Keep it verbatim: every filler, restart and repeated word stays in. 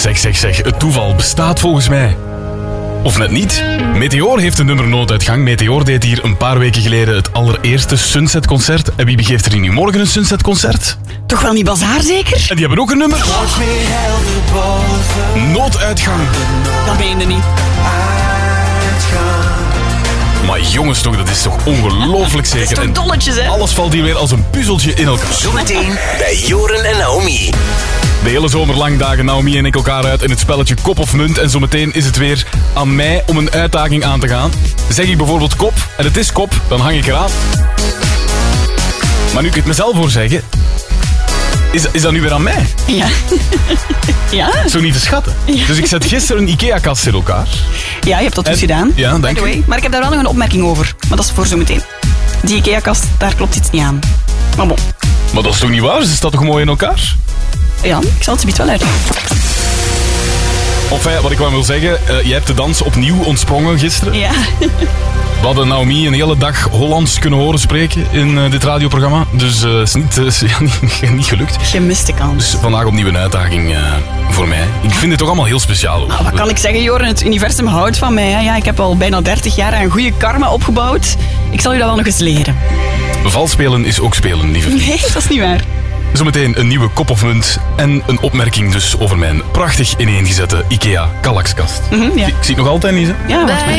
Zeg, zeg, zeg. Het toeval bestaat volgens mij. Of net niet. Meteor heeft een nummer nooduitgang. Meteor deed hier een paar weken geleden het allereerste Sunset-concert. En wie begeeft er in nu morgen een Sunset-concert? Toch wel niet Bazaar, zeker? En die hebben ook een nummer. Nooduitgang. Dat meen je niet. Maar jongens toch, dat is toch ongelooflijk zeker. Dat is toch dolletjes, hè? Alles valt hier weer als een puzzeltje in elkaar. Zometeen bij Joren en Naomi. De hele zomer lang dagen Naomi en ik elkaar uit in het spelletje kop of munt. En zometeen is het weer aan mij om een uitdaging aan te gaan. Zeg ik bijvoorbeeld kop en het is kop, dan hang ik eraan. Maar nu ik het mezelf voor zeggen, is, is dat nu weer aan mij? Ja. Ja? Zo niet te schatten. Ja. Dus ik zet gisteren een IKEA-kast in elkaar. Ja, je hebt dat dus En- gedaan. ja, dank By the u. way. Maar ik heb daar wel nog een opmerking over. Maar dat is voor zometeen. Die IKEA-kast, daar klopt iets niet aan. Maar bon. Maar dat is toch niet waar? Ze staat toch mooi in elkaar? Ja, ik zal het zoiets wel uitleggen. Enfin, wat ik wel wil zeggen, uh, jij hebt de dans opnieuw ontsprongen gisteren. Ja. We hadden Naomi een hele dag Hollands kunnen horen spreken in uh, dit radioprogramma. Dus het uh, is, niet, uh, is ja, niet, niet gelukt. Gemiste kans. Dus vandaag opnieuw een uitdaging uh, voor mij. Ik vind dit toch allemaal heel speciaal. Nou, wat kan ik zeggen, Joren? Het universum houdt van mij. Hè? Ja, ik heb al bijna dertig jaar een goede karma opgebouwd. Ik zal u dat wel nog eens leren. Vals spelen is ook spelen, lieve vriend. Nee, dat is niet waar. Zometeen een nieuwe kop of munt en een opmerking dus over mijn prachtig ineengezette IKEA Kallaxkast. Mhm, ja. Ik zie het nog altijd niet, hè? Ja, wacht maar.